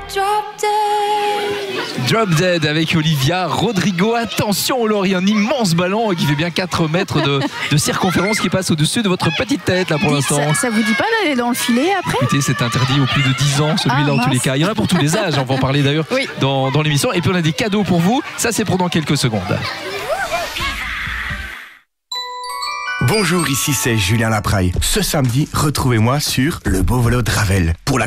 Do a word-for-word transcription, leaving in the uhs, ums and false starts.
Drop Dead avec Olivia Rodrigo. Attention Laurie, un immense ballon qui fait bien quatre mètres de, de circonférence qui passe au-dessus de votre petite tête là pour Dites, l'instant. Ça, ça vous dit pas d'aller dans le filet après? Écoutez, c'est interdit aux plus de dix ans, celui-là Ah, en tous les cas. Il y en a pour tous les âges, on va en parler d'ailleurs oui. dans, dans l'émission. Et puis on a des cadeaux pour vous, ça c'est pour dans quelques secondes. Bonjour, ici c'est Julien Lapraille. Ce samedi, retrouvez-moi sur Le Beau Vélo de Ravel pour la